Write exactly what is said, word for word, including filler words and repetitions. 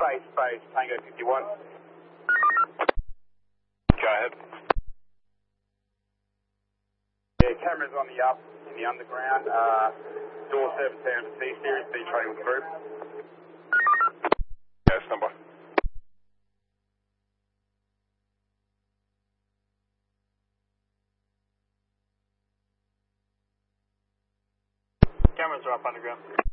space, space, Tango fifty-one. Go ahead. Yeah, cameras on the up, in the underground, uh, door seventeen C series, B train with group. Yeah, stand by. Cameras are up underground.